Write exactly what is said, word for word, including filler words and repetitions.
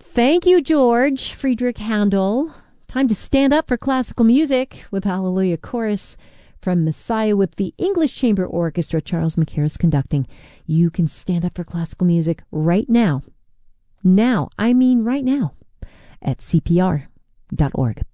Thank you, George Friedrich Handel. Time to stand up for classical music with Hallelujah Chorus from Messiah with the English Chamber Orchestra, Charles Mackerras conducting. You can stand up for classical music right now. Now, I mean right now, at C P R dot org.